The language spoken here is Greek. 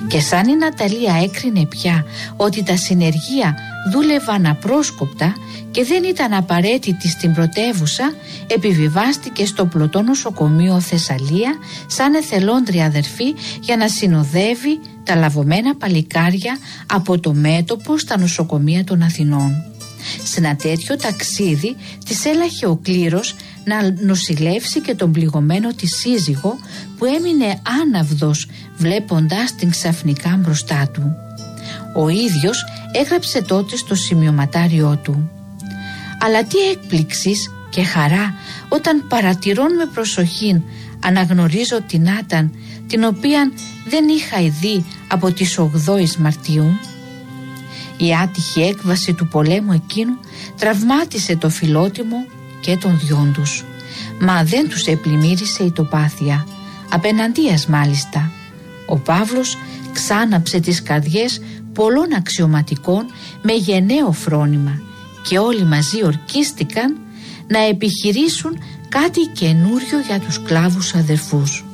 Και σαν η Ναταλία έκρινε πια ότι τα συνεργεία δούλευαν απρόσκοπτα και δεν ήταν απαραίτητη στην πρωτεύουσα, επιβιβάστηκε στο Πλωτό Νοσοκομείο Θεσσαλία σαν εθελόντρια αδερφή για να συνοδεύει τα λαβωμένα παλικάρια από το μέτωπο στα νοσοκομεία των Αθηνών. Σε ένα τέτοιο ταξίδι της έλαχε ο κλήρος να νοσηλεύσει και τον πληγωμένο της σύζυγο που έμεινε άναυδος βλέποντας την ξαφνικά μπροστά του. Ο ίδιος έγραψε τότε στο σημειωματάριό του: «Αλλά τι έκπληξης και χαρά όταν παρατηρών με προσοχήν αναγνωρίζω την Άταν, την οποία δεν είχα δει από τις 8 Μαρτίου». Η άτυχη έκβαση του πολέμου εκείνου τραυμάτισε το φιλότιμο και των δυο τους, μα δεν τους επλημμύρισε η τοπάθεια, απέναντίας μάλιστα. Ο Παύλος ξάναψε τις καρδιές πολλών αξιωματικών με γενναίο φρόνημα και όλοι μαζί ορκίστηκαν να επιχειρήσουν κάτι καινούριο για τους σκλάβους αδερφούς.